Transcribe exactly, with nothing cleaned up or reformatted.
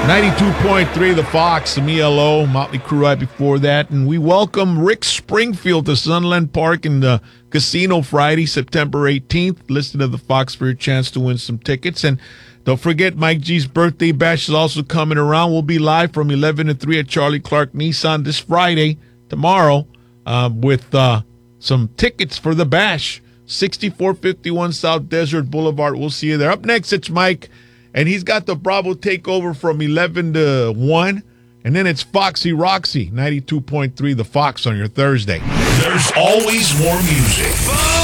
ninety-two point three The Fox, M E L O, Motley Crue right before that. And we welcome Rick Springfield to Sunland Park in the casino Friday, September eighteenth. Listen to The Fox for your chance to win some tickets. And don't forget, Mike G's birthday bash is also coming around. We'll be live from eleven to three at Charlie Clark Nissan this Friday, tomorrow, uh, with uh, some tickets for the bash. sixty-four fifty-one South Desert Boulevard. We'll see you there. Up next, it's Mike. And he's got the Bravo takeover from eleven to one. And then it's Foxy Roxy, ninety-two point three The Fox on your Thursday. There's always more music.